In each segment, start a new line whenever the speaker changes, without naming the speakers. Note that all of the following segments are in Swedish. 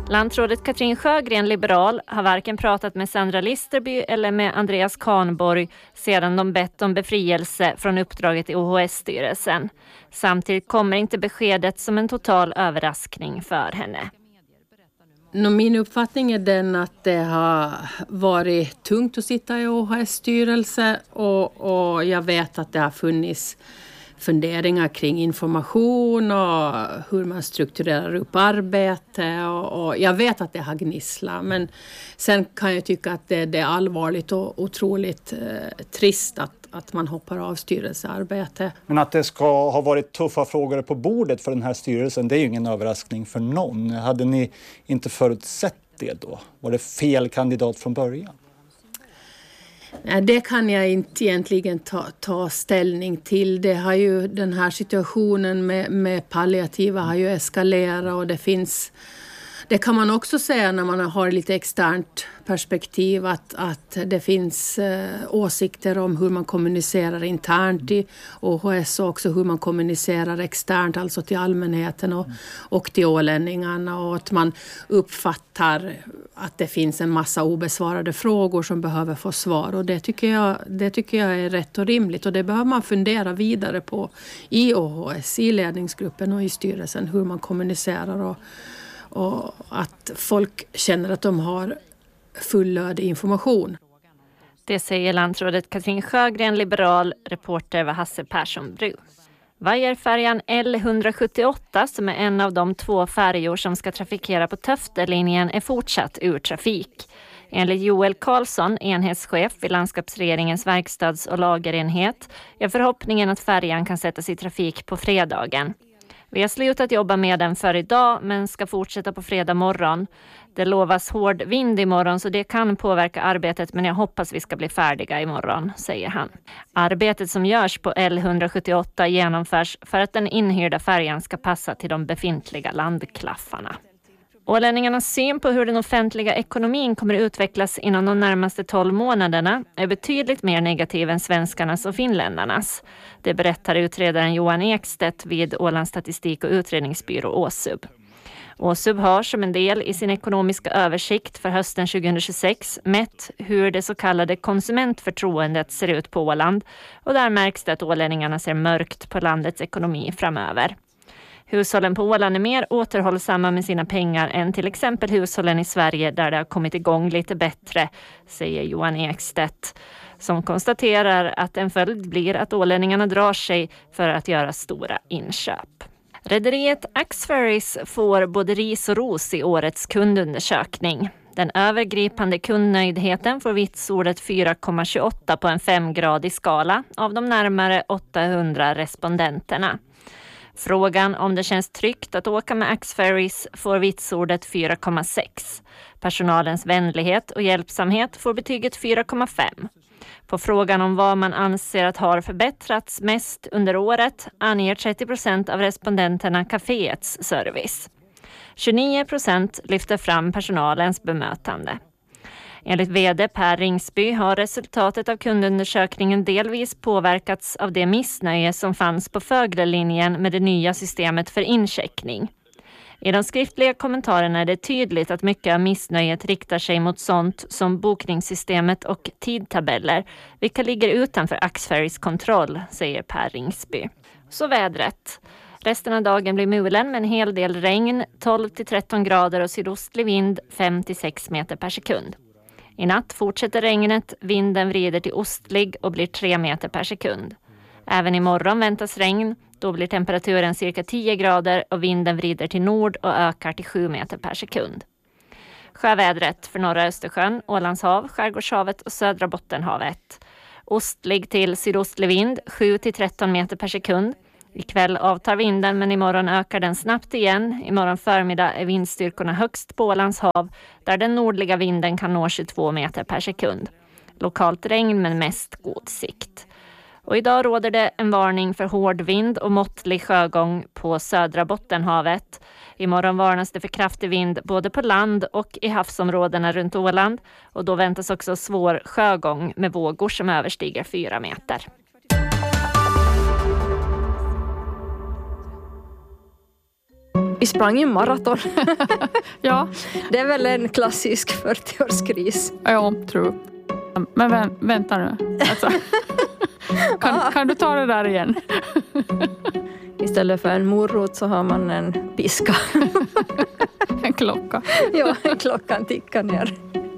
Landrådet Katrin Sjögren, liberal, har varken pratat med Sandra Listerby eller med Andreas Kahnborg sedan de bett om befrielse från uppdraget i OHS-styrelsen. Samtidigt kommer inte beskedet som en total överraskning för henne.
Min uppfattning är den att det har varit tungt att sitta i OHS-styrelse och jag vet att det har funnits funderingar kring information och hur man strukturerar upp arbete och jag vet att det har gnisslat, men sen kan jag tycka att det är allvarligt och otroligt trist att man hoppar av styrelsearbete.
Men att det ska ha varit tuffa frågor på bordet för den här styrelsen, det är ju ingen överraskning för någon. Hade ni inte förutsett det då? Var det fel kandidat från början?
Nej, det kan jag inte egentligen ta ställning till. Det har ju, den här situationen med palliativa har ju eskalerat och det kan man också säga när man har lite externt perspektiv att det finns åsikter om hur man kommunicerar internt i OHS och också hur man kommunicerar externt, alltså till allmänheten och till ålänningarna, och att man uppfattar att det finns en massa obesvarade frågor som behöver få svar, och det tycker jag är rätt och rimligt, och det behöver man fundera vidare på i OHS, i ledningsgruppen och i styrelsen, hur man kommunicerar och att folk känner att de har fullödig information.
Det säger landrådet Katrin Sjögren, liberal. Reporter var Hasse Persson Bru. Vajerfärjan L178, som är en av de 2 färjor som ska trafikera på Töftelinjen, är fortsatt ur trafik. Enligt Joel Karlsson, enhetschef vid landskapsregeringens verkstads- och lagerenhet, är förhoppningen att färjan kan sättas i trafik på fredagen. Vi har slutat jobba med den för idag, men ska fortsätta på fredag morgon. Det lovas hård vind imorgon, så det kan påverka arbetet, men jag hoppas vi ska bli färdiga imorgon, säger han. Arbetet som görs på L178 genomförs för att den inhyrda färjan ska passa till de befintliga landklaffarna. Ålänningarnas syn på hur den offentliga ekonomin kommer att utvecklas inom de närmaste 12 månaderna är betydligt mer negativ än svenskarnas och finländarnas. Det berättar utredaren Johan Ekstedt vid Ålands statistik- och utredningsbyrå Åsub. Åsub har som en del i sin ekonomiska översikt för hösten 2026 mätt hur det så kallade konsumentförtroendet ser ut på Åland, och där märks det att ålänningarna ser mörkt på landets ekonomi framöver. Hushållen på Åland är mer återhållsamma med sina pengar än till exempel hushållen i Sverige, där det har kommit igång lite bättre, säger Johan Ekstedt, som konstaterar att en följd blir att ålänningarna drar sig för att göra stora inköp. Rederiet Axferries får både ris och ros i årets kundundersökning. Den övergripande kundnöjdheten får vitsordet 4,28 på en 5-gradig skala av de närmare 800 respondenterna. Frågan om det känns tryggt att åka med Axferries får vitsordet 4,6. Personalens vänlighet och hjälpsamhet får betyget 4,5. På frågan om vad man anser att har förbättrats mest under året anger 30% av respondenterna kaféets service. 29% lyfter fram personalens bemötande. Enligt vd Per Ringsby har resultatet av kundundersökningen delvis påverkats av det missnöje som fanns på Föglelinjen med det nya systemet för incheckning. I de skriftliga kommentarerna är det tydligt att mycket av missnöjet riktar sig mot sånt som bokningssystemet och tidtabeller, vilka ligger utanför Axferries kontroll, säger Per Ringsby. Så vädret. Resten av dagen blir mulen med en hel del regn, 12-13 grader och sydostlig vind, 5-6 meter per sekund. I natt fortsätter regnet, vinden vrider till ostlig och blir 3 meter per sekund. Även imorgon väntas regn, då blir temperaturen cirka 10 grader och vinden vrider till nord och ökar till 7 meter per sekund. Sjövädret för norra Östersjön, Ålandshav, Skärgårdshavet och södra Bottenhavet. Ostlig till sydostlig vind, 7-13 meter per sekund. Ikväll avtar vinden, men imorgon ökar den snabbt igen. Imorgon förmiddag är vindstyrkorna högst på Ålandshav, där den nordliga vinden kan nå 22 meter per sekund. Lokalt regn, men mest god sikt. Och idag råder det en varning för hård vind och måttlig sjögång på södra Bottenhavet. Imorgon varnas det för kraftig vind både på land och i havsområdena runt Åland. Och då väntas också svår sjögång med vågor som överstiger 4 meter.
Vi sprang ju maraton.
Ja.
Det är väl en klassisk 40-årskris.
Ja, true. Men vänta nu. Alltså. Kan du ta det där igen?
Istället för en morot så har man en piska.
En klocka.
Ja, klockan tickar ner.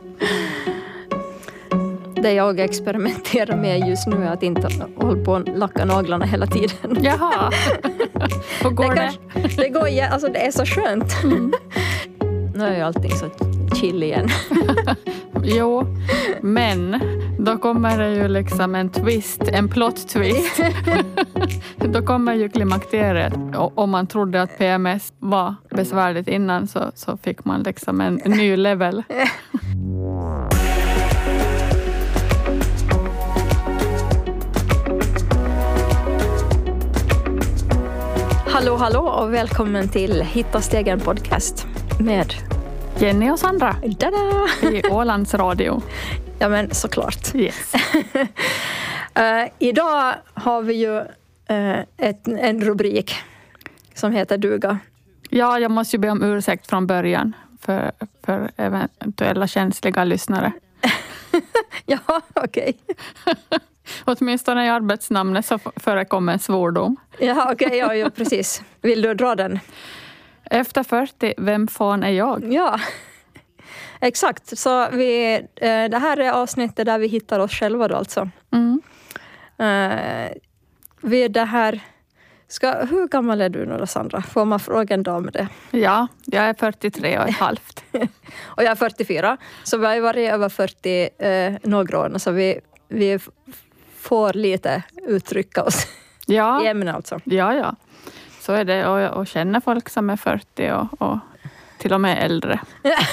Det jag experimenterar med just nu är att inte hålla på att lacka naglarna hela tiden.
Jaha. Och går det?
Det går, alltså det är så skönt. Nu är ju allting så chill igen.
Jo, men då kommer det ju liksom en twist, en plot twist. Då kommer ju klimakteriet. Och om man trodde att PMS var besvärligt innan så fick man liksom en ny level.
Hallå och välkommen till Hitta stegen podcast med
Jenny och Sandra.
Tada!
I Ålands radio.
Ja men såklart.
Yes.
Idag har vi ju en rubrik som heter duga.
Ja, jag måste ju be om ursäkt från början för eventuella känsliga lyssnare.
Ja, okej.
Åtminstone i arbetsnamnet så förekommer en svordom.
Ja, okej, ja, precis. Vill du dra den?
Efter 40, vem fan är jag?
Ja, exakt. Så det här är avsnittet där vi hittar oss själva då alltså.
Mm.
Det här... hur gammal är du nu då, Sandra? Får man fråga en dag med det?
Ja, jag är 43 och ett halvt.
Och jag är 44. Så vi har ju varit över 40 några år. Så vi får lite uttrycka oss i ämnen alltså.
Ja. Så är det. Och känner folk som är 40 och till och med äldre.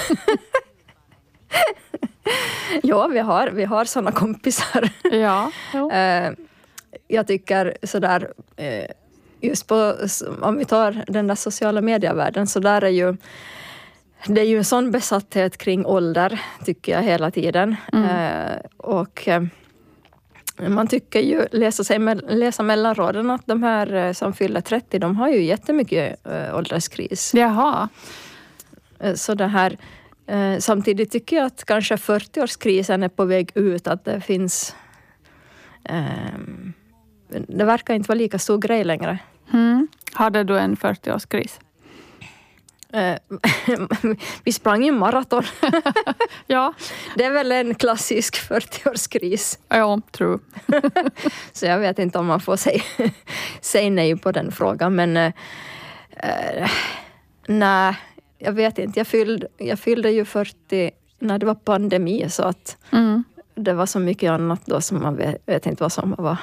Ja, vi har sådana kompisar.
Ja.
Jag tycker sådär... Just om vi tar den där sociala medievärlden så där det är ju en sån besatthet kring ålder tycker jag hela tiden. Och man tycker ju läsa mellan raderna att de här som fyller 30 de har ju jättemycket ålderskris.
Jaha.
Så det här samtidigt tycker jag att kanske 40-årskrisen är på väg ut, att det finns det verkar inte vara lika stor grej längre.
Hade du en 40-årskris?
Vi sprang ju maraton.
Ja.
Det är väl en klassisk 40-årskris.
Ja, true.
Så jag vet inte om man får säga nej på den frågan. Men nej, jag vet inte. Jag fyllde ju 40 när det var pandemi. Så att det var så mycket annat då som man vet inte vad som var.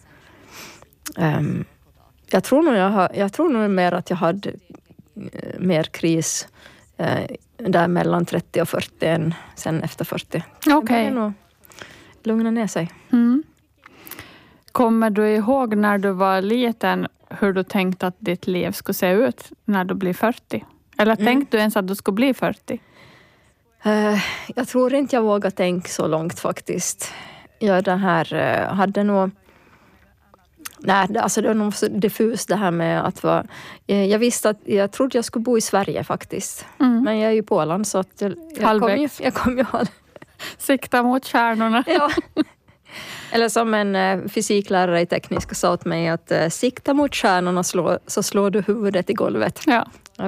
Jag tror nog mer att jag hade mer kris där mellan 30 och 40 än sen efter 40.
Okej.
Det nog lugna ner sig.
Kommer du ihåg när du var liten hur du tänkte att ditt liv skulle se ut när du blir 40? Eller tänkte du ens att du skulle bli 40?
Jag tror inte jag vågar tänka så långt faktiskt. Jag hade nog... Nej, alltså det var nog så diffust det här med att vara... Jag visste att jag trodde jag skulle bo i Sverige faktiskt. Men jag är ju på Åland så att jag kom ju
sikta mot stjärnorna.
Ja. Eller som en fysiklärare i tekniska sa åt mig att sikta mot stjärnorna så slår du huvudet i golvet.
Ja.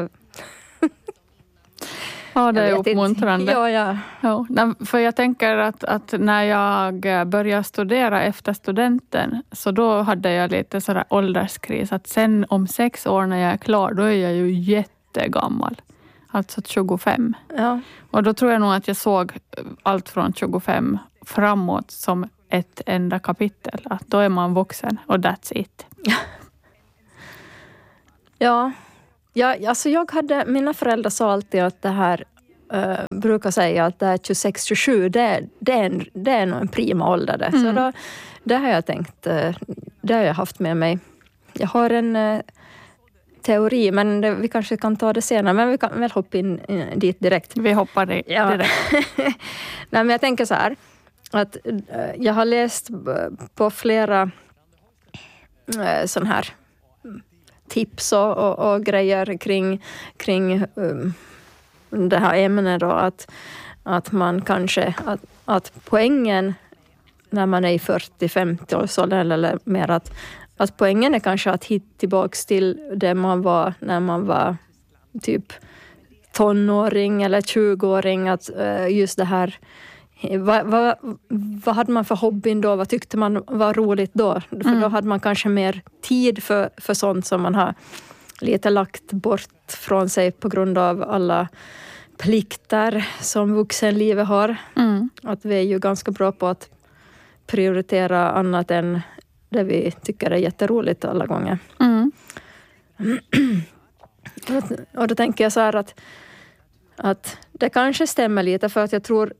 Ja, det är uppmuntrande.
Ja.
För jag tänker att när jag började studera efter studenten så då hade jag lite sådär ålderskris. Att sen om 6 år när jag är klar, då är jag ju jättegammal. Alltså 25.
Ja.
Och då tror jag nog att jag såg allt från 25 framåt som ett enda kapitel. Att då är man vuxen och that's it. Ja.
Ja, alltså mina föräldrar sa alltid att det här brukar säga att det är 26-27, det är nog en prima ålder. Så det har jag tänkt, det har jag haft med mig. Jag har en teori, men vi kanske kan ta det senare, men vi kan väl hoppa in dit direkt.
Vi hoppar direkt.
Ja. Nej, men jag tänker så här, att jag har läst på flera sån här tips och grejer kring det här ämnet då, att man kanske, att poängen när man är i 40-50 års ålder eller mer, att poängen är kanske att hitta tillbaks till det man var när man var typ tonåring eller 20-åring, att just det här, vad hade man för hobbyn då, vad tyckte man var roligt då, för då hade man kanske mer tid för sånt som man har lite lagt bort från sig på grund av alla plikter som vuxenlivet har. Att vi är ju ganska bra på att prioritera annat än det vi tycker är jätteroligt alla gånger. Och då tänker jag så här att det kanske stämmer lite, för att jag tror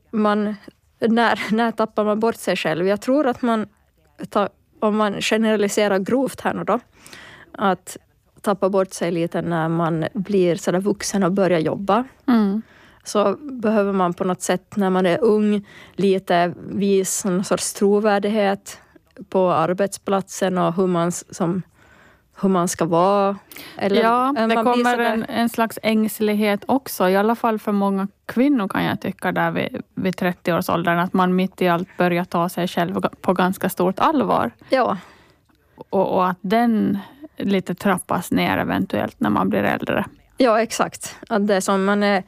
när tappar man bort sig själv? Jag tror att om man generaliserar grovt här nu då, att tappa bort sig lite när man blir sådär vuxen och börjar jobba. Så behöver man på något sätt när man är ung lite visa en sorts trovärdighet på arbetsplatsen och hur man ska vara. Eller,
ja, det kommer en slags ängslighet också. I alla fall för många kvinnor kan jag tycka där vid 30-årsåldern. Att man mitt i allt börjar ta sig själv på ganska stort allvar.
Ja. Och
att den lite trappas ner eventuellt när man blir äldre.
Ja, exakt. Att det som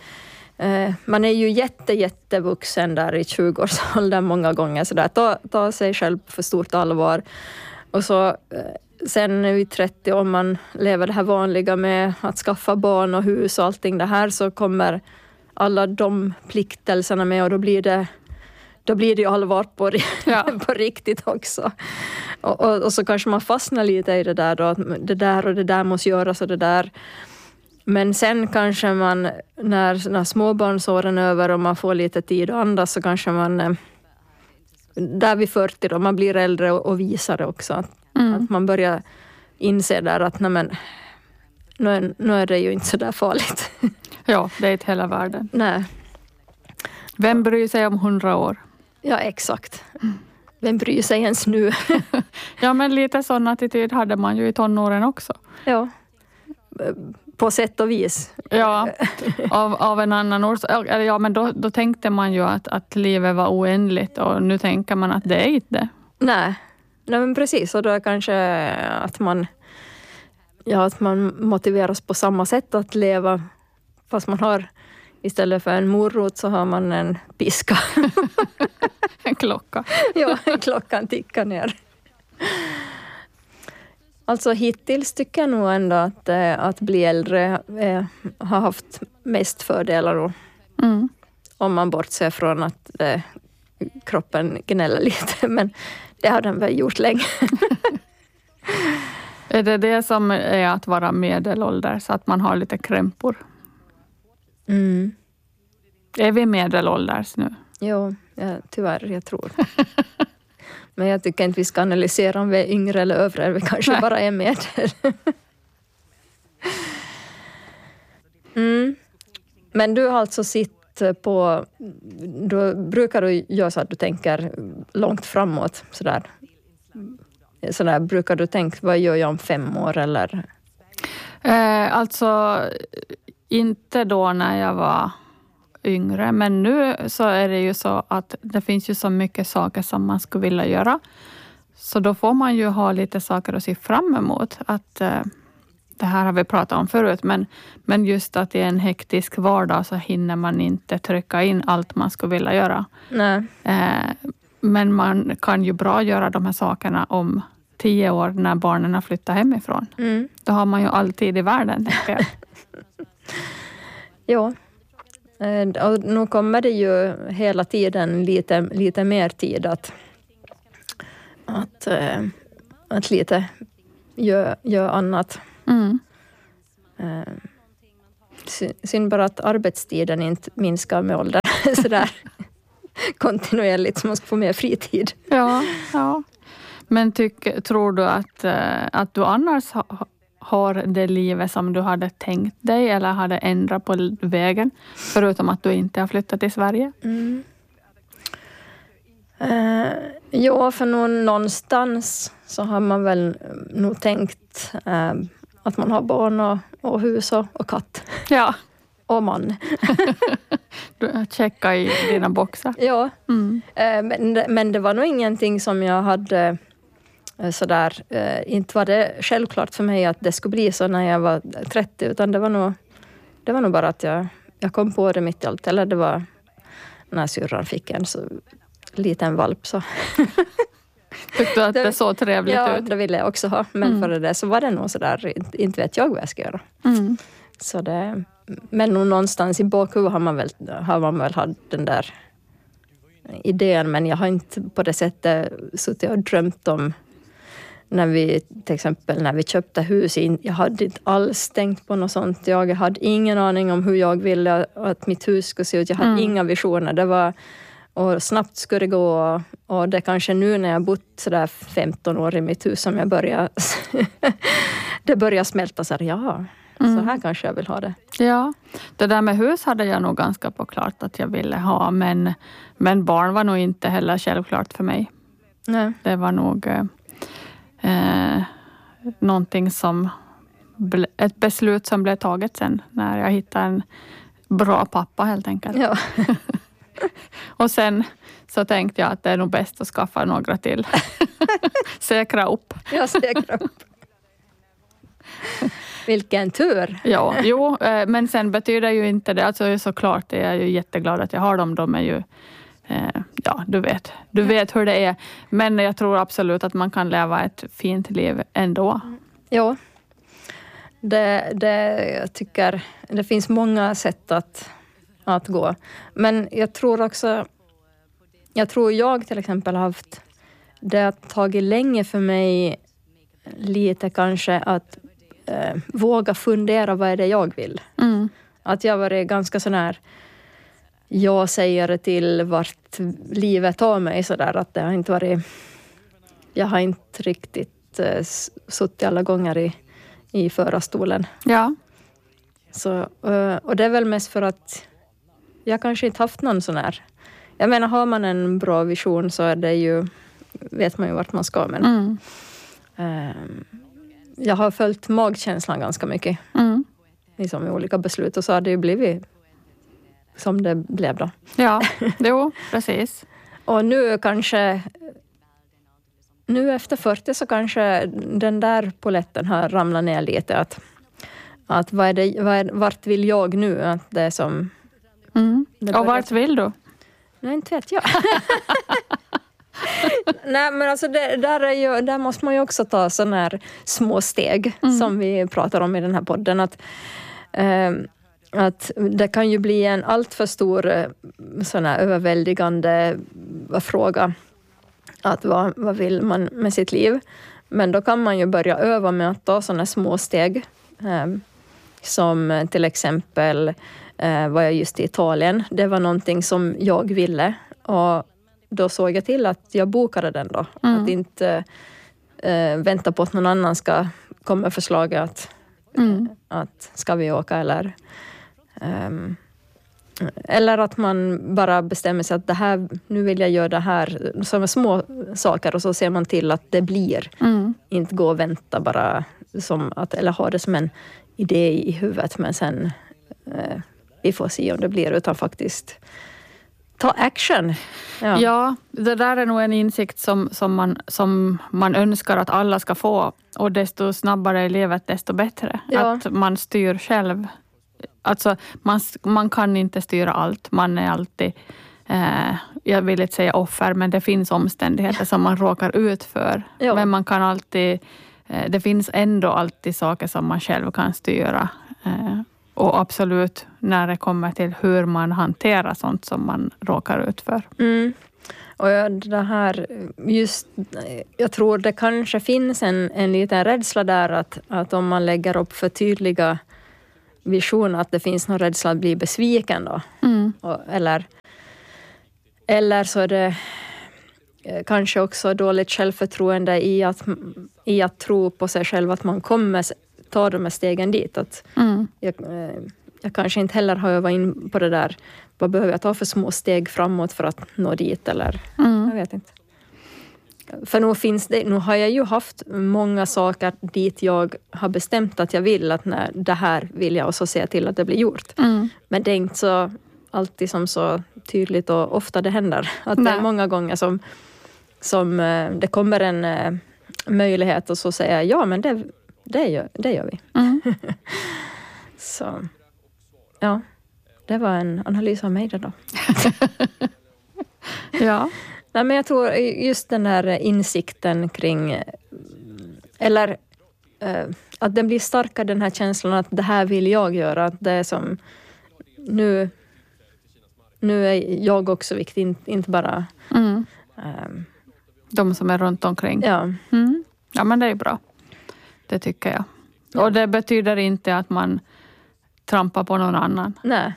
man är ju jättevuxen där i 20-årsåldern många gånger. Så där, ta sig själv för stort allvar. Och så sen vid 30, om man lever det här vanliga med att skaffa barn och hus och allting det här, så kommer alla de pliktelserna med, och då blir det ju allvar på riktigt också. Och så kanske man fastnar lite i det där då, att det där måste göras och det där. Men sen kanske man, när småbarnsåren är över och man får lite tid att andas, så kanske man där vid 40 då, man blir äldre och visar det också. Att man börjar inse där att nu är det ju inte så där farligt.
Ja, det är inte hela världen.
Nej.
Vem bryr sig om 100 år?
Ja, exakt. Vem bryr sig ens nu?
Ja, men lite sån attityd hade man ju i tonåren också.
Ja, på sätt och vis.
Ja, av en annan orsak. Ja, men då tänkte man ju att livet var oändligt, och nu tänker man att det är inte det.
Nej, men precis. Och då är kanske att man motiveras på samma sätt att leva, fast man har istället för en morot så har man en piska.
En klocka.
Ja, klockan tickar ner. Alltså hittills tycker jag nog ändå att bli äldre har haft mest fördelar då. Om man bortser från att kroppen gnäller lite, men det har den väl gjort länge.
Är det som är att vara medelålder, så att man har lite krämpor? Är vi medelålders nu?
Jo, tyvärr, jag tror. Men jag tycker inte vi ska analysera om vi är yngre eller övre. Vi kanske bara är medel. Men du har alltså då brukar du göra så att du tänker långt framåt. Sådär brukar du tänka, vad gör jag om 5 år eller?
Alltså inte då när jag var yngre, men nu så är det ju så att det finns ju så mycket saker som man skulle vilja göra. Så då får man ju ha lite saker att se fram emot. Att det här har vi pratat om förut, men just att i en hektisk vardag så hinner man inte trycka in allt man skulle vilja göra.
Nej.
Men man kan ju bra göra de här sakerna om 10 år när barnen har flyttat hemifrån. Då har man ju alltid i världen, tänker jag.
Ja. Och nu kommer det ju hela tiden lite mer tid att lite gör annat. Synd bara att arbetstiden inte minskar med ålder sådär kontinuerligt, så man ska få mer fritid.
Ja. Men tror du att du annars har det livet som du hade tänkt dig, eller hade ändrat på vägen, förutom att du inte har flyttat till Sverige? Ja, för någonstans så har man väl nog tänkt
att man har barn och hus och katt.
Ja.
Och man.
Du checkar i dina boxar.
Ja, men det var nog ingenting som jag hade sådär, inte var det självklart för mig att det skulle bli så när jag var 30, utan det var nog bara att jag kom på det mitt i allt, eller det var när syrran fick en så liten valp så.
Tyckte du att det såg trevligt ut?
Ja, det ville jag också ha, men för det så var det nog sådär, inte vet jag vad jag ska göra. Så det, men någonstans i bakhuvudet har man väl haft den där idén, men jag har inte på det sättet suttit och drömt om till exempel när vi köpte hus. Jag hade inte alls tänkt på något sånt. Jag hade ingen aning om hur jag ville att mitt hus skulle se ut. Jag hade inga visioner. Det var, och snabbt skulle det gå, och det kanske nu när jag bott sådär 15 år i mitt hus som jag det börjar smälta så här, så här kanske jag vill ha det. Ja,
det där med hus hade jag nog ganska på klart att jag ville ha, men barn var nog inte heller självklart för mig.
Nej.
Det var nog någonting som ett beslut som blev taget sen när jag hittade en bra pappa helt enkelt.
Ja.
Och sen så tänkte jag att det är nog bäst att skaffa några till. Säkra upp.
Ja, säkra upp. Vilken tur.
Ja, men sen betyder ju inte det. Alltså såklart är jag ju jätteglad att jag har dem. De är ju, du vet hur det är. Men jag tror absolut att man kan leva ett fint liv ändå.
Ja, jag tycker det finns många sätt att gå. Men jag tror jag till exempel har haft, det har tagit länge för mig lite kanske att våga fundera vad är det jag vill. Att jag varit ganska sån här, jag säger till vart livet tar mig sådär, att det har inte varit, jag har inte riktigt suttit alla gånger i förarstolen.
Ja.
Så, och det är väl mest för att jag kanske inte haft någon sån här, jag menar har man en bra vision så är det ju, vet man ju vart man ska, men jag har följt magkänslan ganska mycket. Liksom i olika beslut, och så har det ju blivit som det blev då. Ja,
precis.
Och nu efter 40 så kanske den där poletten har ramlat ner lite. Att vart vill jag nu? Att det är som...
Och vart vill du?
Nej, inte vet jag. Nej, men alltså där måste man ju också ta sådana här små steg som vi pratar om i den här podden. Att det kan ju bli en allt för stor sån här överväldigande fråga. Att vad vill man med sitt liv? Men då kan man ju börja öva med att ta sådana små steg. Som till exempel var jag just i Italien. Det var någonting som jag ville. Och då såg jag till att jag bokade den då. Att inte vänta på att någon annan ska komma med förslaget att ska vi åka eller att man bara bestämmer sig att det här, nu vill jag göra det här som små saker, och så ser man till att det blir. Inte gå och vänta bara som att, eller ha det som en idé i huvudet, men sen vi får se om det blir, utan faktiskt ta action.
Ja, det där är nog en insikt som man önskar att alla ska få, och desto snabbare i livet desto bättre. Ja. Att man styr själv. Alltså man kan inte styra allt. Man är alltid, jag vill inte säga offer, men det finns omständigheter som man råkar ut för. Ja. Men man kan alltid, det finns ändå alltid saker som man själv kan styra. Och absolut när det kommer till hur man hanterar sånt som man råkar ut för.
Och det här, jag tror det kanske finns en liten rädsla där att om man lägger upp för tydliga visioner, att det finns någon rädsla att bli besviken då. Eller så är det kanske också dåligt självförtroende i att tro på sig själv att man kommer ta de här stegen dit. Att jag kanske inte heller har övat in på det där. Vad behöver jag ta för små steg framåt för att nå dit? Eller jag vet inte. För nu har jag ju haft många saker dit jag har bestämt att jag vill att när det här vill jag, och så ser jag till att det blir gjort. Men det är inte så alltid som så tydligt och ofta det händer. Att det är många gånger som det kommer en möjlighet och så säger jag ja, men det gör vi. Så ja, det var en analys av mig det då.
Ja.
Nej, men jag tror just den här insikten kring, eller att den blir starkare, den här känslan att det här vill jag göra. Att det är som, nu är jag också viktig, inte bara
de som är runt omkring.
Ja.
Ja, men det är bra. Det tycker jag. Ja. Och det betyder inte att man trampar på någon annan.
Nej.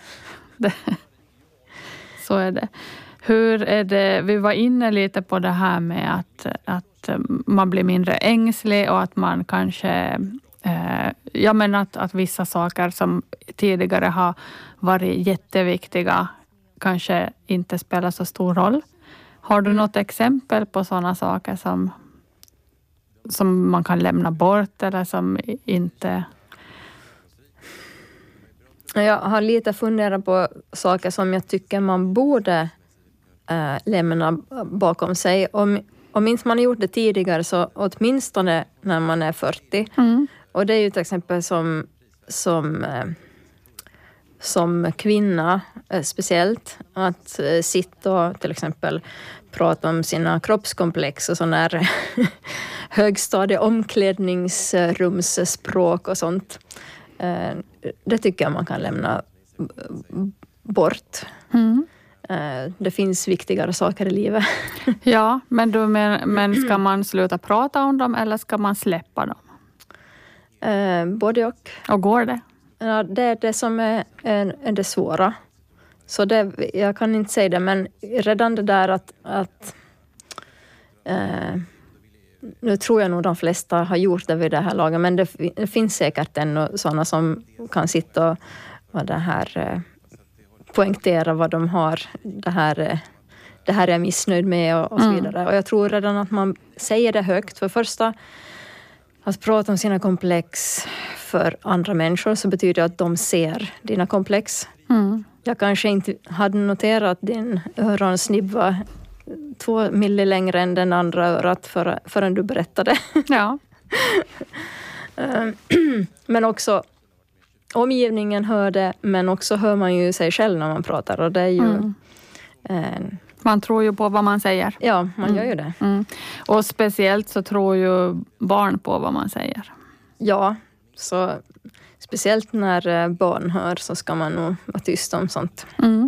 Så är det. Hur är det? Vi var inne lite på det här med att man blir mindre ängslig och att man kanske att vissa saker som tidigare har varit jätteviktiga kanske inte spelar så stor roll. Har du något exempel på sådana saker som man kan lämna bort eller som inte...
Jag har lite funderat på saker som jag tycker man borde lämna bakom sig. Om inte man har gjort det tidigare så åtminstone när man är 40. Och det är ju till exempel som kvinna speciellt att sitta och till exempel prata om sina kroppskomplex och sån där högstadie omklädningsrumsspråk och sånt. Det tycker jag man kan lämna bort. Det finns viktigare saker i livet.
Ja, men ska man sluta prata om dem eller ska man släppa dem?
Både och.
Och går det?
Ja, det är det som är det svåra. Så jag kan inte säga det, men redan det där att nu tror jag nog de flesta har gjort det vid det här laget, men det finns säkert ännu sådana som kan sitta och det här poängtera vad de har, det här är jag missnöjd med och så vidare. Och jag tror redan att man säger det högt. För första, att prata om sina komplex för andra människor så betyder det att de ser dina komplex. Jag kanske inte hade noterat att din öronsnibb var 2 milli längre än den andra örat förrän du berättade. Ja. Men också omgivningen hör det, men också hör man ju sig själv när man pratar. Och det är ju...
Man tror ju på vad man säger.
Ja, man gör ju det.
Och speciellt så tror ju barn på vad man säger.
Ja, så speciellt när barn hör så ska man nog vara tyst om sånt.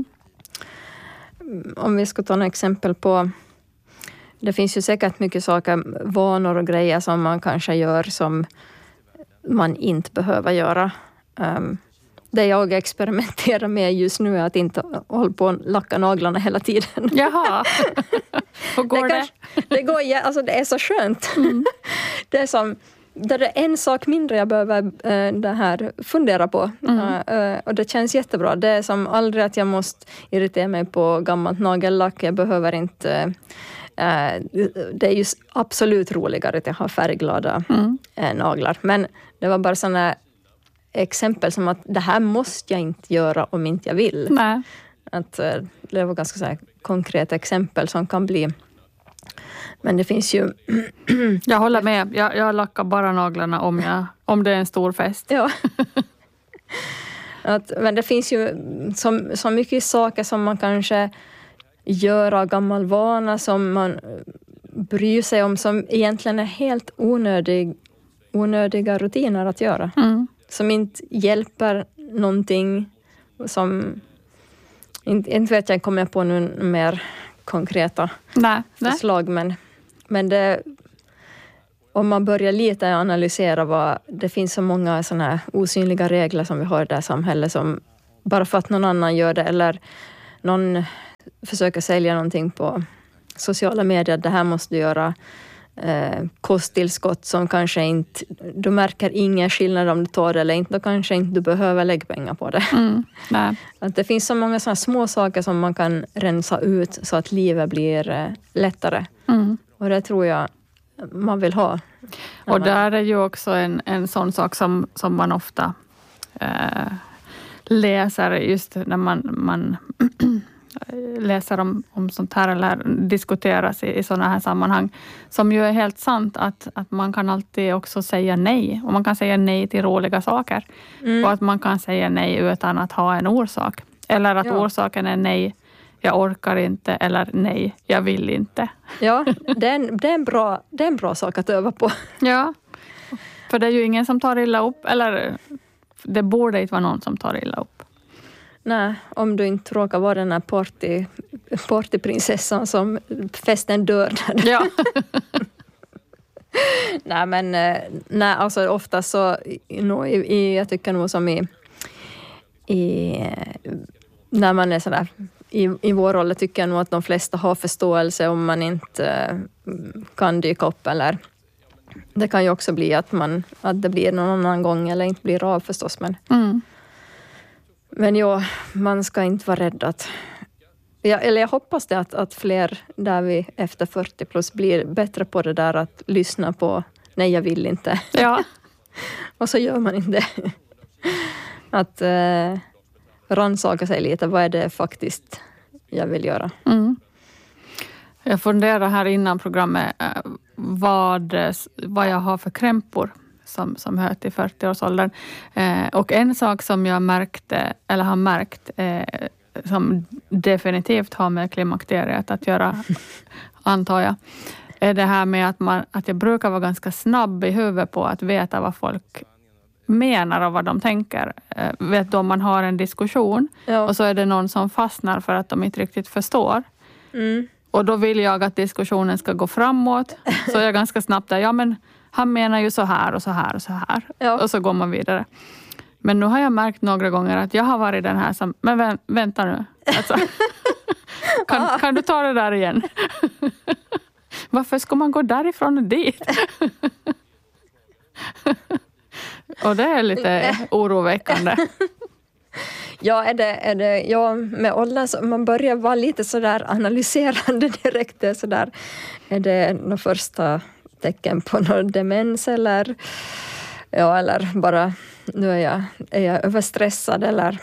Om vi ska ta några exempel på... Det finns ju säkert mycket saker, vanor och grejer som man kanske gör som man inte behöver göra. Det jag experimenterar med just nu är att inte hålla på att lacka naglarna hela tiden.
Jaha. Hur går det?
Det går, alltså det är så skönt. Det är som... Det är en sak mindre jag behöver det här fundera på. Och det känns jättebra. Det är som aldrig att jag måste irritera mig på gammalt nagellack. Jag behöver inte... det är ju absolut roligare att jag har färgglada naglar. Men det var bara sådana exempel som att det här måste jag inte göra om inte jag vill.
Nej. Att
det var ganska så här konkreta exempel som kan bli... Men det finns ju...
Jag håller med. Jag lackar bara naglarna om det är en stor fest.
Ja. Men det finns ju så mycket saker som man kanske gör av gammal vana som man bryr sig om som egentligen är helt onödiga rutiner att göra. Som inte hjälper någonting. Som inte vet jag, kommer jag på nu mer konkreta förslag. Men det, om man börjar lite analysera det finns så många såna här osynliga regler som vi har i det här samhället som bara för att någon annan gör det eller någon försöker sälja någonting på sociala medier, det här måste du göra, kosttillskott som kanske inte, du märker ingen skillnad om du tar det eller inte, då kanske inte du behöver lägga pengar på det. Att det finns så många såna små saker som man kan rensa ut så att livet blir lättare. Och det tror jag man vill ha.
Och där är ju också en sån sak som man ofta läser just när man läser om sånt här eller diskuteras i sådana här sammanhang, som ju är helt sant att man kan alltid också säga nej. Och man kan säga nej till roliga saker. Och att man kan säga nej utan att ha en orsak. Eller att orsaken är nej, jag orkar inte, eller nej, jag vill inte.
Ja, det är en bra sak att öva på.
Ja, för det är ju ingen som tar illa upp, eller det borde inte vara någon som tar illa upp.
Nej, om du inte råkar vara den här partyprinsessan som festen dör.
Ja.
Nej, men alltså ofta så jag tycker nog som när man är sådär i vår roll, tycker jag nog att de flesta har förståelse om man inte kan dyka upp, eller det kan ju också bli att det blir någon annan gång eller inte blir av förstås, men ja, man ska inte vara rädd att... jag hoppas det att fler där vi efter 40 plus blir bättre på det där att lyssna på nej, jag vill inte.
Ja.
Och så gör man inte det. Att rannsaka sig lite, vad är det faktiskt jag vill göra.
Jag funderar här innan programmet vad jag har för krämpor som hör till 40-årsåldern. Och en sak som jag har märkt som definitivt har med klimakteriet att göra, antar jag, är det här med att jag brukar vara ganska snabb i huvudet på att veta vad folk menar och vad de tänker. Vet du, om man har en diskussion och så är det någon som fastnar för att de inte riktigt förstår. Och då vill jag att diskussionen ska gå framåt. Så är jag ganska snabbt där, ja men han menar ju så här och så här och så här. Ja. Och så går man vidare. Men nu har jag märkt några gånger att jag har varit den här som, men vänta nu. Alltså, kan du ta det där igen? Varför ska man gå därifrån och dit? Och det är lite oroväckande.
Ja, med åldern så man börjar vara lite sådär analyserande direkt. Det är sådär, är det några första tecken på någon demens eller bara nu är jag överstressad eller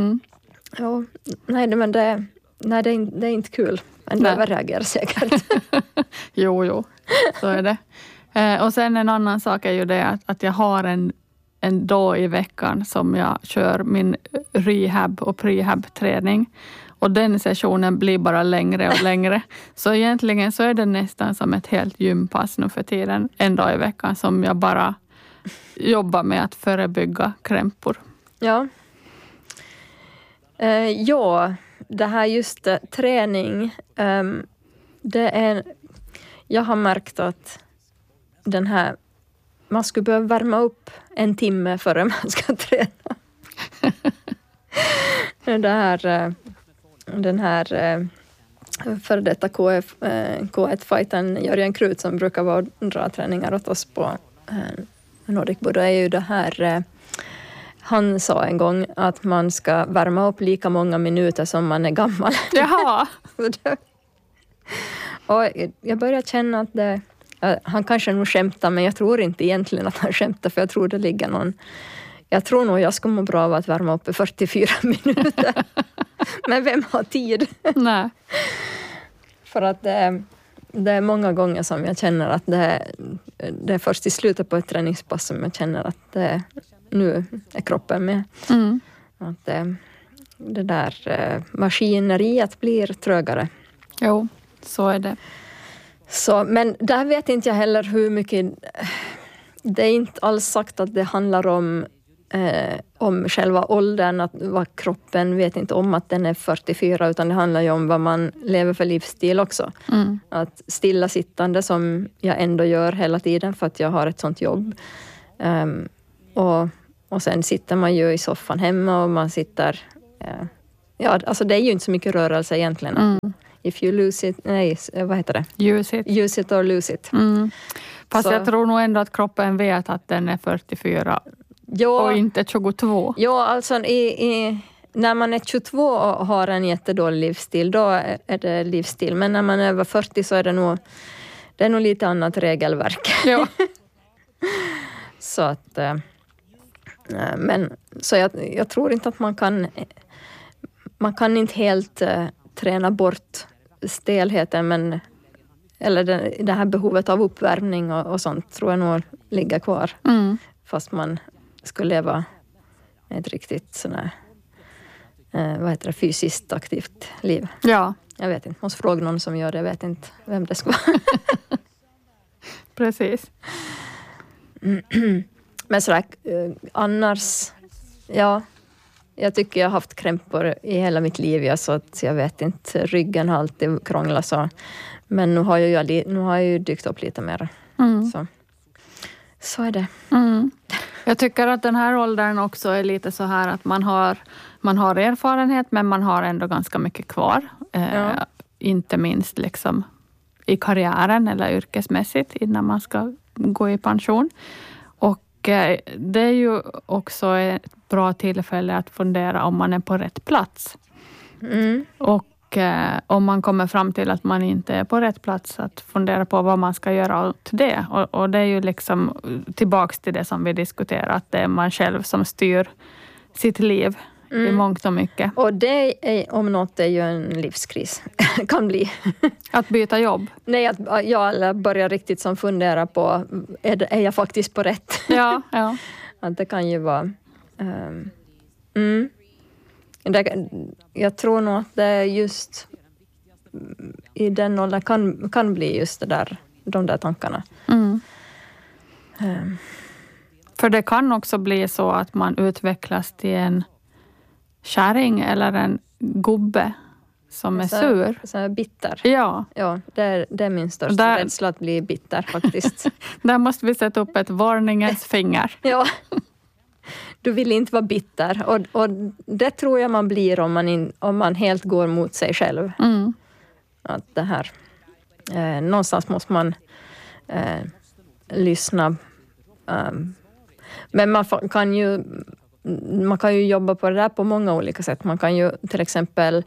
men det är inte kul. Men det överreagerar säkert.
Jo, så är det. Och sen en annan sak är ju det att jag har en dag i veckan som jag kör min rehab och prehab-träning. Och den sessionen blir bara längre och längre. Så egentligen så är det nästan som ett helt gympass nu för tiden. En dag i veckan som jag bara jobbar med att förebygga krämpor.
Ja. Det här just träning. Jag har märkt att man skulle behöva värma upp 1 timme före man ska träna. Den här för detta K1-fighten Jörgen Krut som brukar vara dra träningar åt oss på Nordic Buddha är ju det här. Han sa en gång att man ska värma upp lika många minuter som man är gammal.
Jaha.
Och jag börjar känna att han kanske nog skämtar, men jag tror inte egentligen att han skämtar, för jag tror det ligger jag tror nog jag ska må bra av att värma upp i 44 minuter. Men vem har tid? Nej. För att det är många gånger som jag känner att det är först i slutet på ett träningspass som jag känner att nu är kroppen med. Att det där maskineriet blir trögare.
Jo, så är det.
Så, men där vet inte jag heller hur mycket... Det är inte alls sagt att det handlar om själva åldern, att vad kroppen vet inte om att den är 44, utan det handlar ju om vad man lever för livsstil också. Att stillasittande som jag ändå gör hela tiden för att jag har ett sånt jobb. Och sen sitter man ju i soffan hemma och man sitter... alltså det är ju inte så mycket rörelse egentligen. If you lose it... Nej, vad heter det?
Use it.
Use it or lose it.
Fast jag tror nog ändå att kroppen vet att den är 44 och inte 22.
Ja, alltså när man är 22 och har en jättedålig livsstil, då är det livsstil. Men när man är över 40 så är det nog det är nog lite annat regelverk.
Ja.
Så att, men så jag tror inte att man kan inte helt träna bort stelheten, men eller det här behovet av uppvärmning och sånt tror jag nog ligger kvar. Fast man skulle leva ett riktigt sådär, fysiskt aktivt liv.
Ja.
Jag vet inte, måste fråga någon som gör det, jag vet inte vem det ska vara.
Precis.
Men sådär, annars, ja, jag tycker jag har haft krämpor i hela mitt liv, så att jag vet inte, ryggen har alltid krånglat så. Men nu har jag ju dykt upp lite mer. Så är det.
Jag tycker att den här åldern också är lite så här att man har erfarenhet, men man har ändå ganska mycket kvar. Inte minst liksom i karriären eller yrkesmässigt innan man ska gå i pension. Och det är ju också ett bra tillfälle att fundera om man är på rätt plats. Och om man kommer fram till att man inte är på rätt plats, att fundera på vad man ska göra åt det. Och det är ju liksom tillbaks till det som vi diskuterar, att det är man själv som styr sitt liv i mångt och mycket.
Och det är, om något, är ju en livskris. Kan bli.
Att byta jobb?
Nej, att jag börjar riktigt som fundera på, är jag faktiskt på rätt?
Ja.
Att det kan ju vara... jag tror nog att det är just i den åldern kan bli just de där tankarna.
För det kan också bli så att man utvecklas till en kärring eller en gubbe som är sur.
Så är bitter.
Ja.
Ja, det är min största rädsla, att bli bitter faktiskt.
Där måste vi sätta upp ett varningens finger.
Ja. Du vill inte vara bitter. Och det tror jag man blir om man helt går mot sig själv. Att det här... någonstans måste man lyssna. Men man kan ju jobba på det där på många olika sätt. Man kan ju till exempel...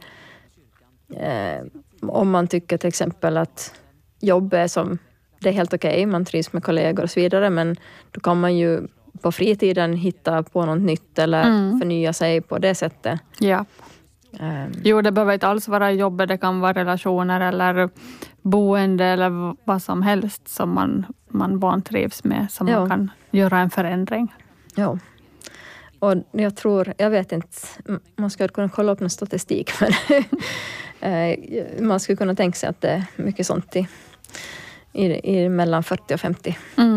om man tycker till exempel att jobb är det är helt okej, man trivs med kollegor och så vidare, men då kan man ju på fritiden hitta på något nytt eller förnya sig på det sättet.
Ja. Jo, det behöver inte alls vara jobbet, det kan vara relationer eller boende eller vad som helst som man vantrivs med, som man kan göra en förändring.
Ja. Och jag vet inte, man skulle kunna kolla upp någon statistik, men man skulle kunna tänka sig att det är mycket sånt i mellan 40 och 50.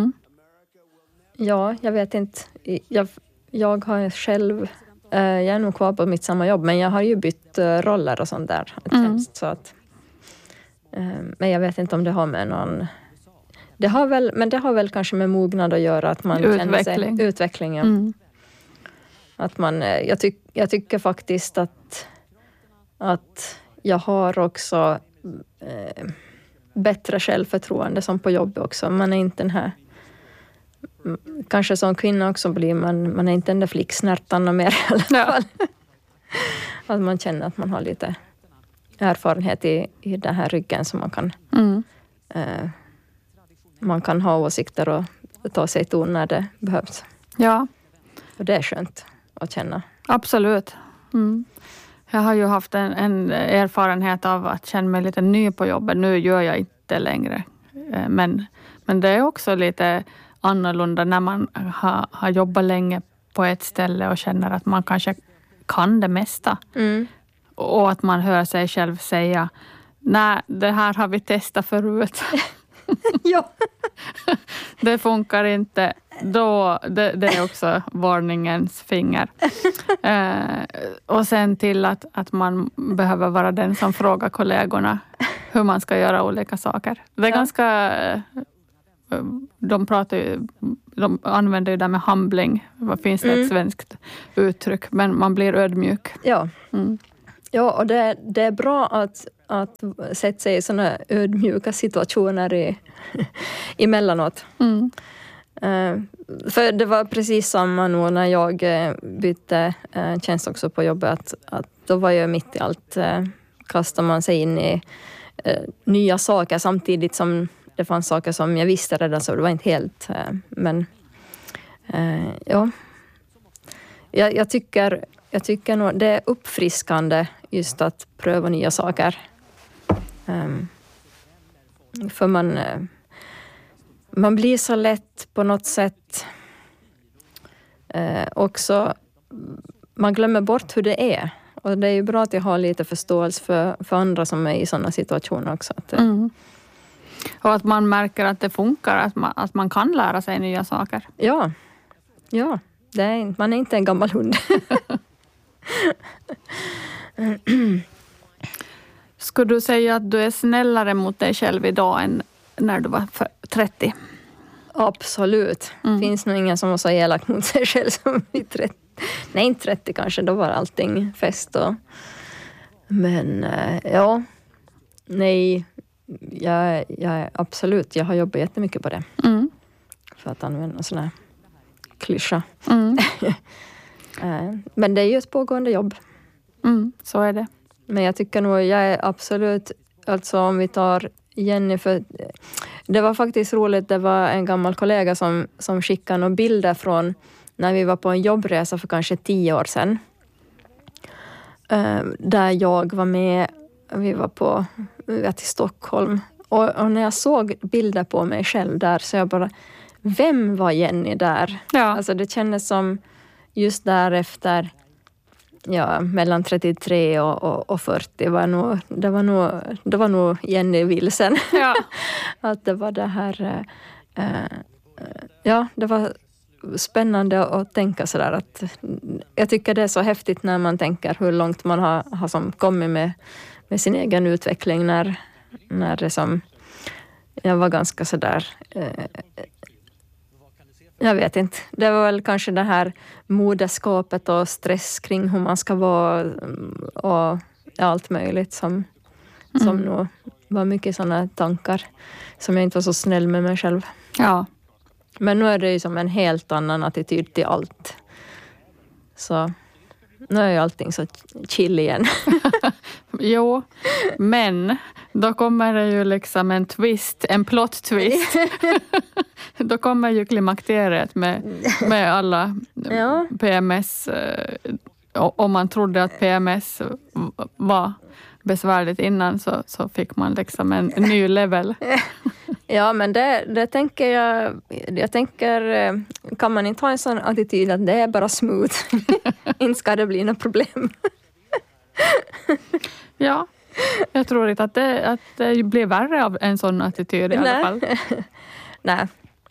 Ja, jag vet inte. Jag har själv, jag är nog kvar på mitt samma jobb, men jag har ju bytt roller och sånt där. Så att, men jag vet inte om det har med någon... Det har väl kanske med mognad att göra, att man känner sig... Utveckling. Ja. Att man, jag tycker faktiskt att jag har också bättre självförtroende som på jobb också. Man är inte den här... Kanske som kvinna också blir man är inte den där flicksnärtan och mer i alla fall. Att man känner att man har lite erfarenhet i den här ryggen, som man kan ha åsikter och ta sig ton när det behövs.
Ja.
Och det är skönt att känna.
Absolut. Jag har ju haft en erfarenhet av att känna mig lite ny på jobbet. Nu gör jag inte längre. Men det är också lite annorlunda när man har jobbat länge på ett ställe och känner att man kanske kan det mesta. Och att man hör sig själv säga, nej, det här har vi testat förut.
Ja.
Det funkar inte. Då, det är också varningens finger. Och sen till att man behöver vara den som frågar kollegorna hur man ska göra olika saker. Det är ganska... De använder ju det med humbling. Vad finns det ett svenskt uttryck? Men man blir ödmjuk.
Ja. Ja, och det är bra att sätta sig i sådana ödmjuka situationer emellanåt. För det var precis samma nog när jag bytte tjänst också på jobbet. Att då var jag mitt i allt. Kastar man sig in i nya saker samtidigt som det fanns saker som jag visste redan, så det var inte helt... Men ja, jag tycker nog det är uppfriskande just att pröva nya saker. För man blir så lätt på något sätt också, man glömmer bort hur det är. Och det är ju bra att jag har lite förståelse för andra som är i sådana situationer också.
Och att man märker att det funkar, att man kan lära sig nya saker.
Ja, man är inte en gammal hund.
Skulle du säga att du är snällare mot dig själv idag än när du var 30?
Absolut. Finns nog ingen som var så elak mot sig själv som vid 30. Nej, inte 30 kanske. Då var allting fest. Men ja, nej. Jag absolut. Jag har jobbat jättemycket på det. För att använda en sån här klyscha. Men det är ju ett pågående jobb.
Så är det.
Men jag tycker nog, jag är absolut, alltså om vi tar Jennifer, det var faktiskt roligt, det var en gammal kollega som skickade några bilder från när vi var på en jobbresa för kanske 10 år sedan. Där jag var med, vi var till Stockholm. Och när jag såg bilder på mig själv där, så jag bara, vem var Jenny där?
Ja.
Alltså det kändes som just därefter, ja, mellan 33 och 40 det var nog Jenny Wilsen.
Ja.
Att det var det här, ja, det var spännande att tänka sådär, att jag tycker det är så häftigt när man tänker hur långt man har som kommit med sin egen utveckling när det som jag var ganska sådär, jag vet inte. Det var väl kanske det här moderskapet och stress kring hur man ska vara och allt möjligt som nog var mycket sådana tankar som jag inte var så snäll med mig själv.
Ja.
Men nu är det ju som en helt annan attityd till allt. Så nu är ju allting så chill igen.
Jo, men då kommer det ju liksom en twist, en plot twist. Då kommer ju klimakteriet med alla PMS. Om man trodde att PMS var besvärligt innan, så fick man liksom en ny level.
Ja, men det tänker jag tänker, kan man inte ha en sån attityd att det är bara smooth? Inte ska det bli något problem.
Ja, jag tror inte att det blir värre av en sån attityd i alla fall.
Nej.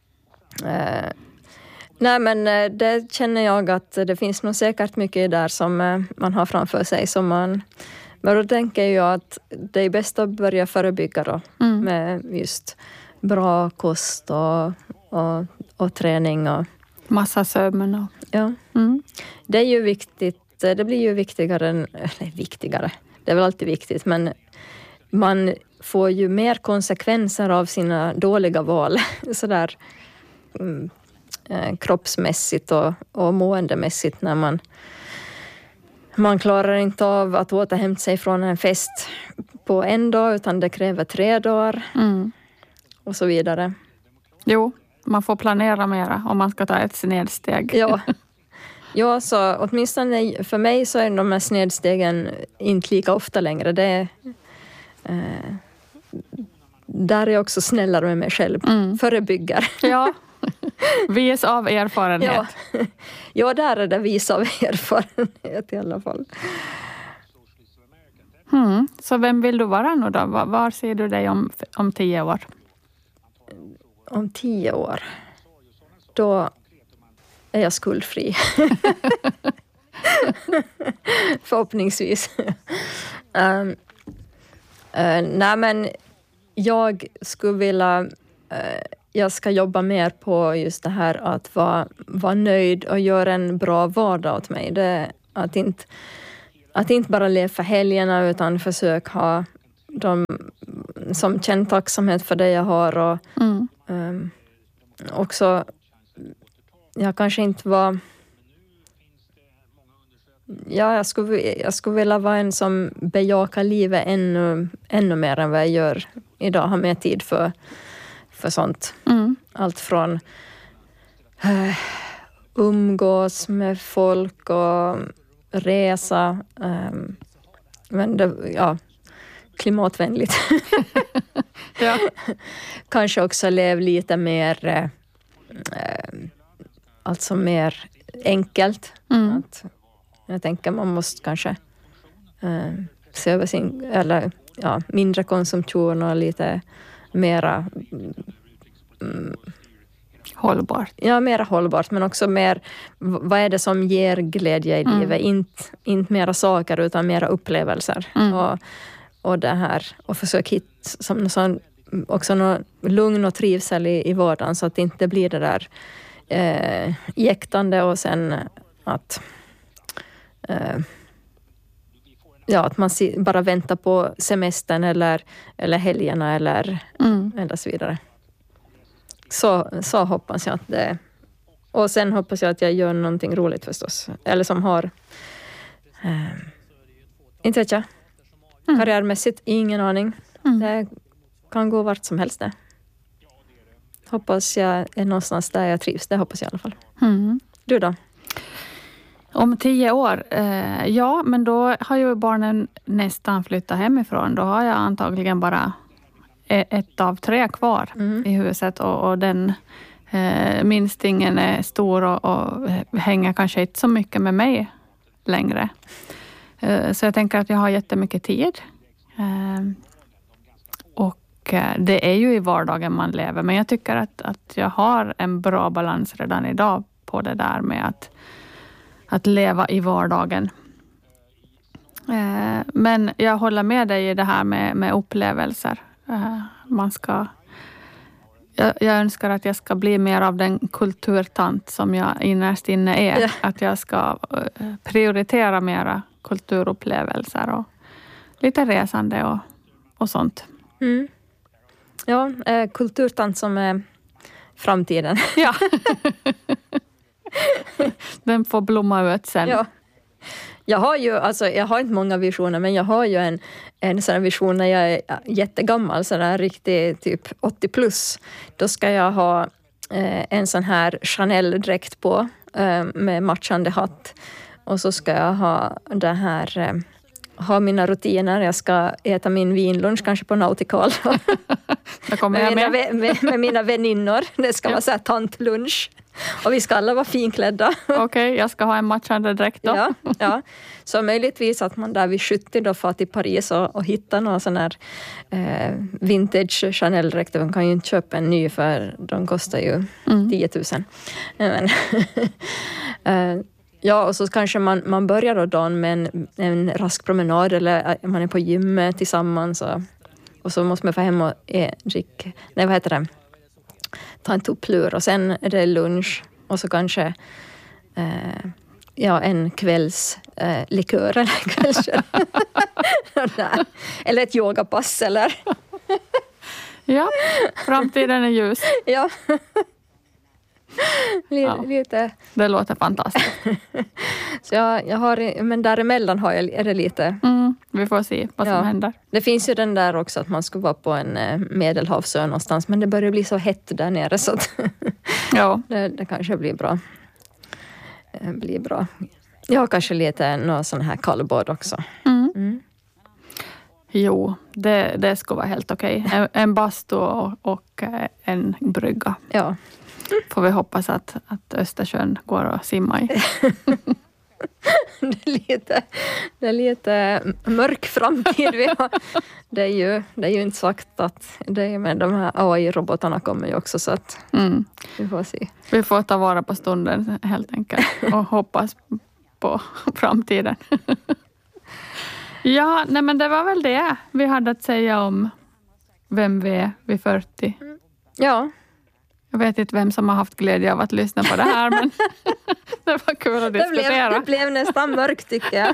Nej, men det känner jag att det finns nog säkert mycket där som man har framför sig som man... Men då tänker jag att det är bäst att börja förebygga då med just bra kost och träning och...
Massa sömn.
Ja. Det är ju viktigt. Det blir ju viktigare. Det är väl alltid viktigt, men man får ju mer konsekvenser av sina dåliga val. Sådär kroppsmässigt och måendemässigt när man klarar inte av att återhämta sig från en fest på en dag, utan det kräver 3 dagar och så vidare.
Jo, man får planera mera om man ska ta ett snedsteg.
Ja, så åtminstone för mig så är de här snedstegen inte lika ofta längre. Det är, där är jag också snällare med mig själv. Förebyggar.
Ja, vis av erfarenhet.
Ja, där är det vis av erfarenhet i alla fall.
Så vem vill du vara nu då? Var ser du dig om 10 år?
Om 10 år, då är jag skuldfri. Förhoppningsvis. Nej, men jag skulle vilja... jag ska jobba mer på just det här att vara nöjd och göra en bra vardag åt mig. Det, att inte bara leva för helgerna, utan försöka ha de som känner tacksamhet för det jag har. Och också, jag kanske inte var... Ja, jag skulle vilja vara en som bejakar livet ännu mer än vad jag gör idag. Har mer tid för sånt. Allt från umgås med folk och resa. Men det, klimatvänligt.
Ja.
Kanske också lev lite mer alltså mer enkelt. Att jag tänker man måste kanske se över sin, eller mindre konsumtion och lite mera
hållbart.
Ja, mera hållbart, men också mer vad är det som ger glädje i livet? Inte mera saker utan mera upplevelser. Och det här, och försök hitta också någon lugn och trivsel i vardagen så att det inte blir det där jäktande och sen att att man bara väntar på semestern eller helgerna eller så vidare. Så hoppas jag att det. Och sen hoppas jag att jag gör någonting roligt förstås. Eller som har inte vet jag. Karriärmässigt, ingen aning. Det kan gå vart som helst det. Hoppas jag är någonstans där jag trivs. Det hoppas jag i alla fall. Du då?
Om 10 år? Ja, men då har ju barnen nästan flyttat hemifrån. Då har jag antagligen bara 1 av 3 kvar i huset. Och den minstingen är stor och hänger kanske inte så mycket med mig längre. Så jag tänker att jag har jättemycket tid. Och det är ju i vardagen man lever. Men jag tycker att jag har en bra balans redan idag på det där med att leva i vardagen. Men jag håller med dig i det här med upplevelser. Jag önskar att jag ska bli mer av den kulturtant som jag innerst inne är. Ja. Att jag ska prioritera mera kulturupplevelser och lite resande och sånt.
Ja, kulturtant som är framtiden.
Ja. Den får blomma ut sen.
Ja. Jag har inte många visioner, men jag har ju en sån vision när jag är jättegammal, så där riktigt typ 80 plus. Då ska jag ha en sån här Chanel-dräkt på med matchande hatt. Och så ska jag ha det här, ha mina rutiner. Jag ska äta min vinlunch kanske på Nautical. med mina väninnor. Det ska vara så här tantlunch. Och vi ska alla vara finklädda.
Okej, jag ska ha en matchande dräkt då.
Ja. Så möjligtvis att man där vid 70 då får till Paris och hittar någon sån här vintage Chanel-dräkt. Man kan ju inte köpa en ny för de kostar ju 10 000. Men ja, och så kanske man börjar då dagen med en rask promenad eller man är på gymmet tillsammans och så måste man få hem och ta en tupplur och sen är det lunch och så kanske en kvälls likör eller kanske eller ett yogapass eller
ja, framtiden är ljus.
Ja. Lite.
Det låter fantastiskt.
Så jag har, men däremellan är det lite.
Vi får se vad som händer.
Det finns ju den där också att man ska vara på en medelhavsö någonstans, men det börjar bli så hett där nere så att det kanske blir bra. Jag har kanske lite någon sån här kallbad också.
Jo, det ska vara helt okej. En bastu och en brygga.
Ja.
Får vi hoppas att Östersjön går att simma i.
Det är lite mörk framtid vi har. Det är ju inte sagt att det är med de här AI-robotarna kommer ju också så att vi får se.
Vi får ta vara på stunden helt enkelt och hoppas på framtiden. Ja, nej men det var väl det vi hade att säga om vem vi är vid 40.
Ja.
Jag vet inte vem som har haft glädje av att lyssna på det här, men det var kul att diskutera.
Det blev nästan mörkt tycker jag.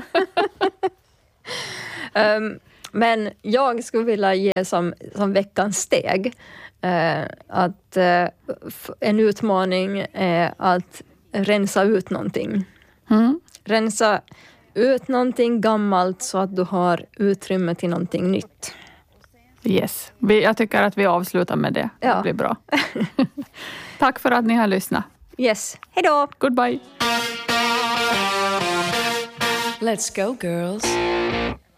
Men jag skulle vilja ge som veckans steg att en utmaning är att rensa ut någonting. Rensa ut någonting gammalt så att du har utrymme till någonting nytt.
Yes. Jag tycker att vi avslutar med det.
Ja.
Det blir bra. Tack för att ni har lyssnat.
Yes. Hej då!
Goodbye!
Let's go, girls.